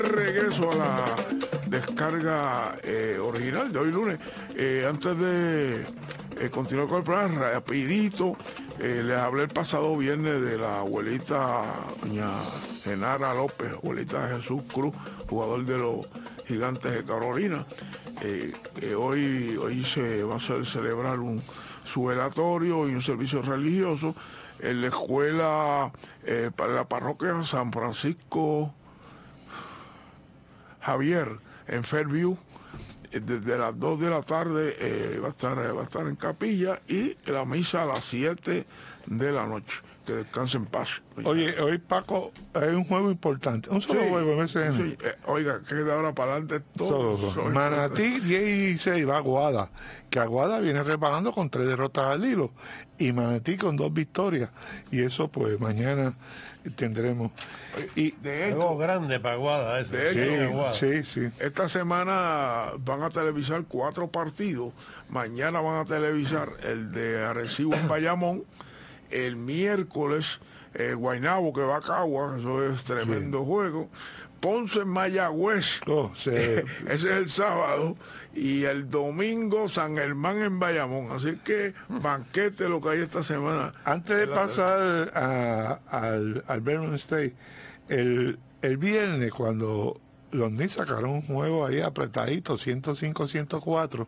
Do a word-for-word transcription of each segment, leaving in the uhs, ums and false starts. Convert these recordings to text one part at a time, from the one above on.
Regreso a la descarga eh, original de hoy lunes. Eh, antes de eh, continuar con el programa, rapidito, eh, les hablé el pasado viernes de la abuelita doña Genara López, abuelita de Jesús Cruz, jugador de los Gigantes de Carolina. Eh, eh, hoy, hoy se va a hacer celebrar un su velatorio y un servicio religioso en la escuela, eh, para la parroquia San Francisco Javier, en Fairview. Desde las dos de la tarde eh, va, a estar, va a estar en capilla, y la misa a las siete de la noche. Que descanse en paz. Oye, hoy, Paco, hay un juego importante. Un solo sí, juego en ese sí. eh, Oiga, que de ahora para adelante todo. Solo. Manatí dieciséis va a Aguada, que Aguada viene reparando con tres derrotas al hilo, y Manatí con dos victorias. Y eso, pues, mañana tendremos. Y de hecho, juego grande para Aguada ese. De hecho, sí, Aguada. sí, sí. Esta semana van a televisar cuatro partidos. Mañana van a televisar el de Arecibo en Bayamón. El miércoles, eh, Guaynabo, que va a Cagua, eso es tremendo sí. juego. Ponce en Mayagüez, oh, sí. ese es el sábado. Y el domingo, San Germán en Bayamón. Así que banquete lo que hay esta semana. Antes de pasar a, al, al Vermont State, el, el viernes, cuando los Knicks sacaron un juego ahí apretadito, ciento cinco a ciento cuatro,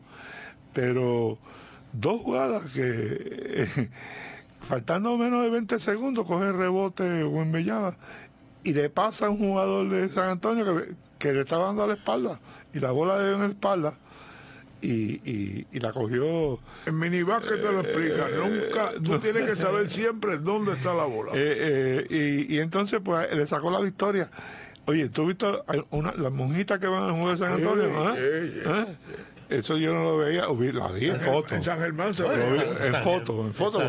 pero dos jugadas que... faltando menos de veinte segundos, coge el rebote Wembanyama y le pasa a un jugador de San Antonio que, que le estaba dando a la espalda, y la bola le dio en la espalda y, y, y la cogió. En minibásquet te lo explica, eh, nunca, tú no, tienes que saber siempre dónde está la bola. Eh, eh, y, y entonces pues le sacó la victoria. Oye, ¿tú viste una, las monjitas que van a jugar de San Antonio? ¿Eh? Eh, eh, ¿Eh? Eso yo no lo veía, la vi en fotos. En San Germán se ve. En fotos, en fotos.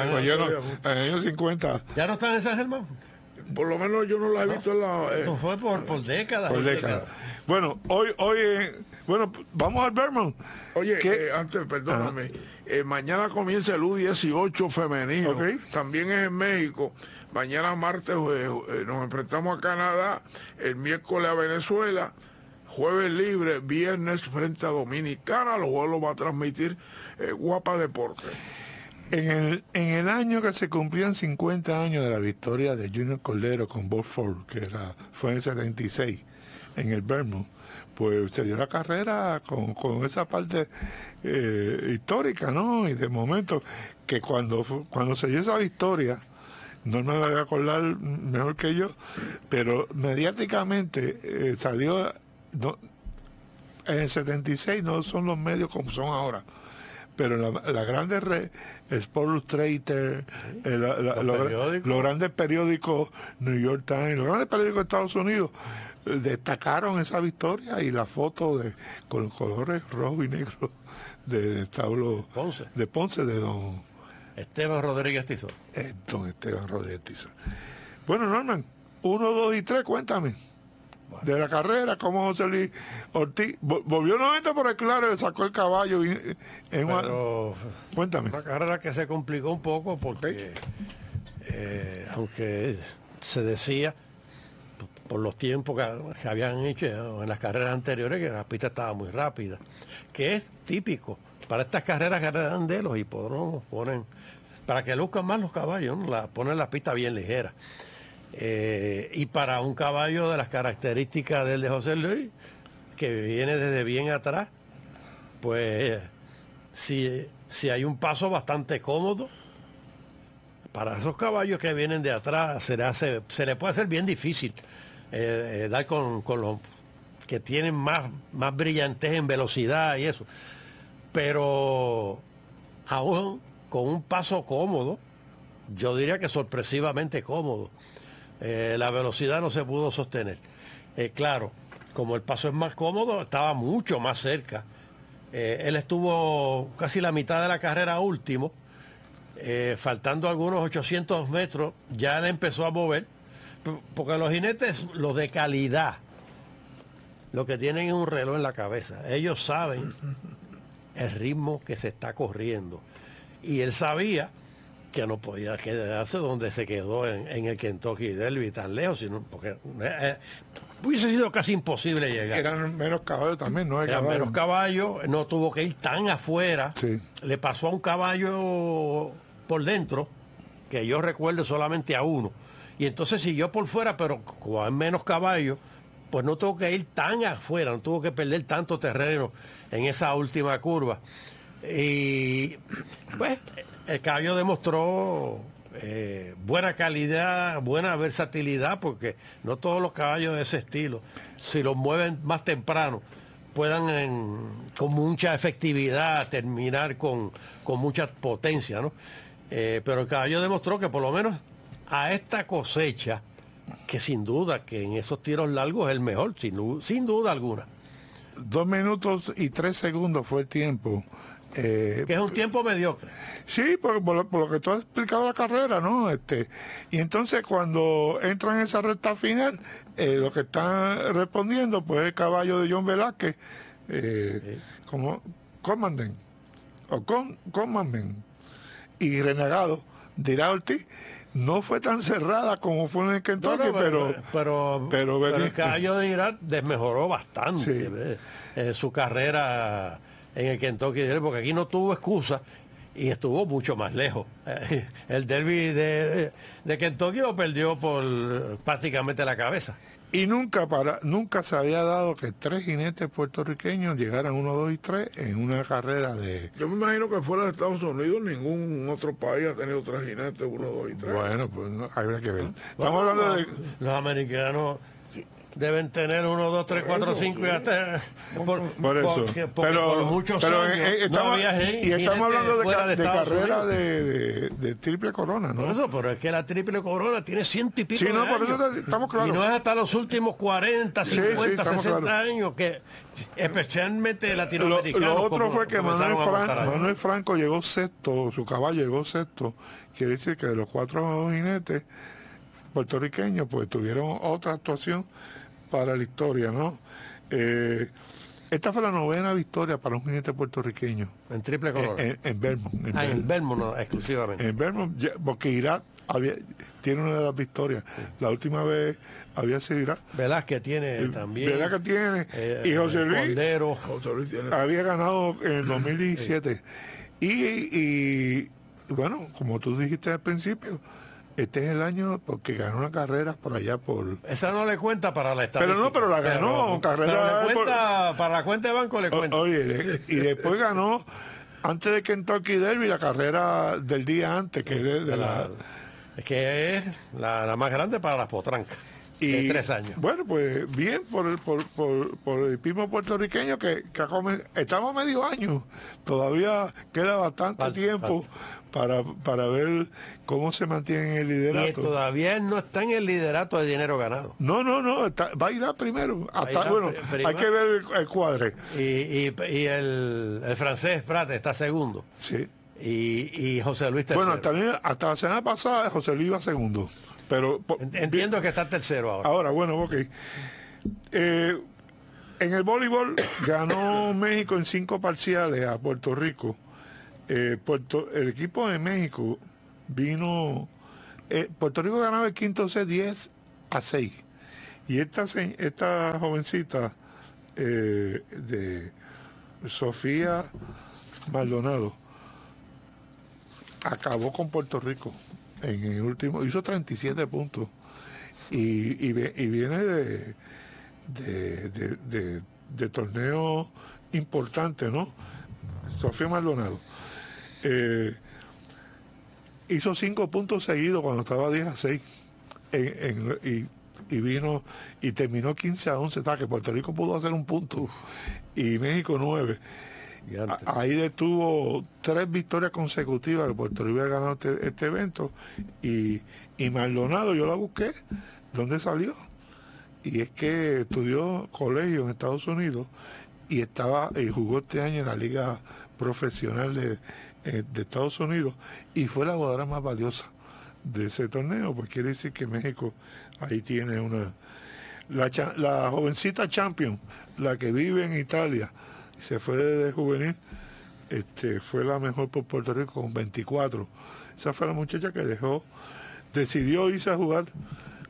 En el año cincuenta. ¿Ya no están en San Germán? Por lo menos yo no la he visto en la... Eh. No fue por, por décadas. Por décadas. Bueno, hoy, hoy, eh, bueno, vamos al Vermont. Oye, eh, antes, perdóname, eh, mañana comienza el U dieciocho femenino, okay. También es en México. Mañana martes eh, eh, nos enfrentamos a Canadá, el miércoles a Venezuela, jueves libre, viernes frente a Dominicana. Los juegos los va a transmitir eh, Guapa Deportes. En el, en el año que se cumplían cincuenta años de la victoria de Junior Cordero con Bob Ford, que era, fue en el setenta y seis, en el Vermont, pues se dio la carrera con, con esa parte eh, histórica, ¿no? Y de momento, que cuando, cuando se dio esa victoria, no me la voy a acordar mejor que yo, pero mediáticamente eh, salió... No, en el setenta y seis no son los medios como son ahora, pero la, la grande red, Sport Illustrated, eh, la, la, los, los, los grandes periódicos, New York Times, los grandes periódicos de Estados Unidos eh, destacaron esa victoria y la foto de con los colores rojo y negro del establo Ponce. de Ponce de don Esteban Rodríguez Tizón. Eh, don Esteban Rodríguez Tizón. Bueno, Norman, uno, dos y tres, cuéntame. De la carrera, como José Luis Ortiz volvió nuevamente por el claro, le sacó el caballo. Y, en Pero, una, cuéntame. Una carrera que se complicó un poco porque, eh, aunque se decía por los tiempos que, que habían hecho en las carreras anteriores que la pista estaba muy rápida, que es típico para estas carreras que dan de los hipódromos, ponen para que luzcan más los caballos, ¿no? La, ponen la pista bien ligera. Eh, y para un caballo de las características del de José Luis, que viene desde bien atrás, pues si, si hay un paso bastante cómodo, para esos caballos que vienen de atrás se le, hace, se le puede hacer bien difícil eh, eh, dar con, con los que tienen más, más brillantez en velocidad y eso. Pero aún con un paso cómodo, yo diría que sorpresivamente cómodo, Eh, la velocidad no se pudo sostener. Eh, claro, como el paso es más cómodo, estaba mucho más cerca. Eh, él estuvo casi la mitad de la carrera último, eh, faltando algunos ochocientos metros, ya él empezó a mover, porque los jinetes, los de calidad, lo que tienen es un reloj en la cabeza. Ellos saben el ritmo que se está corriendo. Y él sabía que no podía quedarse donde se quedó en, en el Kentucky Derby tan lejos, sino porque eh, hubiese sido casi imposible llegar. Eran menos caballos también, ¿no? Hay Eran caballos. menos caballos, no tuvo que ir tan afuera. Sí. Le pasó a un caballo por dentro, que yo recuerdo solamente a uno. Y entonces siguió por fuera, pero como hay menos caballos, pues no tuvo que ir tan afuera, no tuvo que perder tanto terreno en esa última curva. Y pues el caballo demostró eh, buena calidad, buena versatilidad, porque no todos los caballos de ese estilo, si los mueven más temprano, puedan en, con mucha efectividad terminar con, con mucha potencia, ¿no? Eh, pero el caballo demostró que por lo menos a esta cosecha, que sin duda que en esos tiros largos es el mejor, sin, sin duda alguna. Dos minutos y tres segundos fue el tiempo. Eh, Que es un tiempo mediocre. Sí, por, por, lo, por lo que tú has explicado la carrera, ¿no? Este, y entonces cuando entran en esa recta final, eh, lo que están respondiendo, pues el caballo de John Velázquez, eh, Sí. como Comanden, o con, Comanden, y Renegado, dirá Ortiz, no fue tan cerrada como fue en el Kentucky, No, no, pero, pero, pero, pero pero- el caballo de Irak desmejoró bastante Sí. eh, eh, su carrera en el Kentucky Derby, porque aquí no tuvo excusa y estuvo mucho más lejos. Eh, el derby de, de Kentucky lo perdió por prácticamente la cabeza. Y nunca para nunca se había dado que tres jinetes puertorriqueños llegaran uno, dos y tres en una carrera de... Yo me imagino que fuera de Estados Unidos ningún otro país ha tenido tres jinetes, uno, dos y tres. Bueno, pues no, habría que ver. Estamos hablando de... Los americanos deben tener uno, dos, tres, cuatro, eso, cinco y sí. hasta por, Por eso. porque, porque pero, por muchos pero, años eh, no estamos, había y jinetes estamos hablando de, fuera ca- de de Estados carrera Unidos. de, de- de triple corona, ¿no? Por eso, pero es que la triple corona tiene ciento y pico Sí, de no, por eso años. te- estamos claros. Y no es hasta los últimos cuarenta, Sí, sí, cincuenta, estamos sesenta claros. años que, especialmente Lo, latinoamericanos, lo otro como- fue que comenzaron Manuel, a Fran- montar allá. Manuel Franco llegó sexto, su caballo llegó sexto. Quiere decir que de los cuatro jinetes puertorriqueños, pues tuvieron otra actuación para la historia, ¿no? Eh, esta fue la novena victoria para un jinete puertorriqueño En triple en, corona. en, en Vermont. En ah, en Vermont. Belmont no, exclusivamente. En Vermont, ya- porque Irak había, tiene una de las victorias. La última vez había sido Irak. Velázquez tiene también. ¿Verdad que tiene? eh, y José eh, Luis Cordero. José Luis tiene- había ganado en el dos mil diecisiete. Y, y, bueno, como tú dijiste al principio, este es el año porque ganó una carrera por allá por... Esa no le cuenta para la estadística. Pero no, pero la ganó, carrera pero le por- cuenta, para la cuenta de banco le O- cuenta. Oye, y después ganó, antes de Kentucky Derby, la carrera del día antes, que es de, de la... Es que es la, la más grande para las potrancas. de tres años. Bueno, pues bien por el, por, por, por el mismo puertorriqueño que, que ha come- estamos a medio año. Todavía queda bastante Falta, tiempo para, para ver cómo se mantiene el Y liderato. todavía él no está en el liderato de dinero ganado. No, no, no, está- va a ir a primero. Hasta, ir a bueno, pri- prima. hay que ver el, el cuadre. Y, y, y el, el francés Prat está segundo. Sí. Y, y José Luis tercero. Bueno, hasta, hasta la semana pasada José Luis iba segundo. Pero po- Entiendo que está tercero ahora. Ahora, bueno, ok. Eh, en el voleibol ganó México en cinco parciales a Puerto Rico. Eh, Puerto, el equipo de México vino... eh, Puerto Rico ganaba el quinto set diez a seis. Y esta, se- esta jovencita eh, de Sofía Maldonado acabó con Puerto Rico en el último, hizo treinta y siete puntos y, y, ve- y viene de de, de, de- de torneo importante, ¿no? Sofía Maldonado eh, hizo cinco puntos seguidos cuando estaba diez a seis en- en- y, y vino y terminó quince a once, está que Puerto Rico pudo hacer un punto y México nueve. Gigante. A- Ahí detuvo tres victorias consecutivas que Puerto Rico había ganado este, este evento y, y Maldonado, yo la busqué, ¿dónde salió? Y es que estudió colegio en Estados Unidos y estaba y jugó este año en la liga profesional de, eh, de Estados Unidos y fue la jugadora más valiosa de ese torneo, pues quiere decir que México ahí tiene una... La, cha- la jovencita champion, la que vive en Italia, se fue de, de juvenil, este, fue la mejor por Puerto Rico con veinticuatro. Esa fue la muchacha que dejó, decidió irse a jugar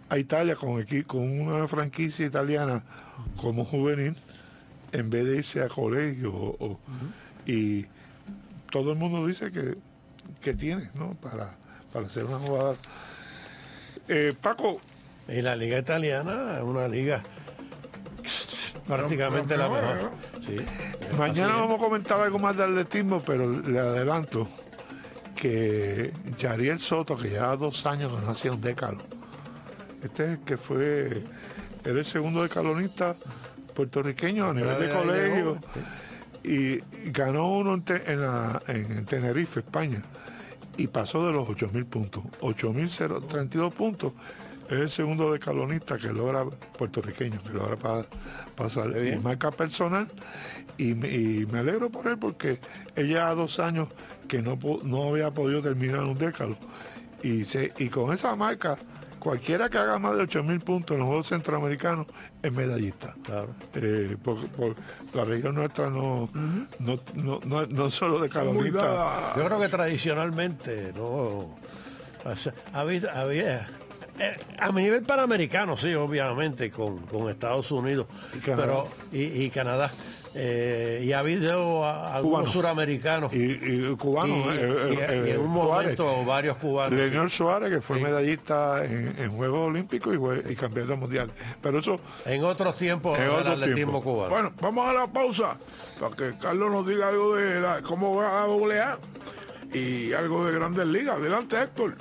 a Italia con, equi- con una franquicia italiana como juvenil en vez de irse a colegio o- o- y todo el mundo dice que, que tiene, ¿no? Para, para ser una jugadora. Eh, Paco, Y la liga italiana es una liga prácticamente la mejor, mejor. Sí, mañana así es. vamos a comentar algo más de atletismo, pero le adelanto que Yariel Soto, que lleva dos años que no hacía un décalo, este es el que fue, era el segundo decalonista puertorriqueño a nivel de Ahí llegó, colegio sí. y ganó uno en, te- en, la- en Tenerife, España, y pasó de los ocho mil puntos. ocho mil treinta y dos puntos. Es el segundo decalonista que logra, puertorriqueño, que logra pa- pasar. Qué Y bien. marca personal. Y, me- y me alegro por él porque ella a dos años que no, po- no había podido terminar un décalo. Y, se, y con esa marca, cualquiera que haga más de ocho mil puntos en los Juegos Centroamericanos es medallista. Claro. Eh, por, por la región nuestra no, no, no, no, no solo de Muy calonista. dada. Yo creo que tradicionalmente no o sea, había, había eh, a mi nivel panamericano, sí, obviamente, con, con Estados Unidos Y Canadá. pero y, y Canadá. Eh, y ha habido a- algunos Cubanos. suramericanos Y, y cubano, y, eh, y- eh, y en un Suárez. momento varios cubanos. Leonel Suárez, que fue Sí. medallista en, en Juegos Olímpicos y, jue- y campeón mundial. Pero eso, En otros tiempos En del otros atletismo tiempos. cubano. Bueno, vamos a la pausa para que Carlos nos diga algo de la- cómo va a doble A y algo de Grandes Ligas. Adelante, Héctor.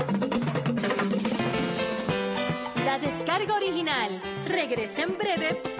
La descarga original regresa en breve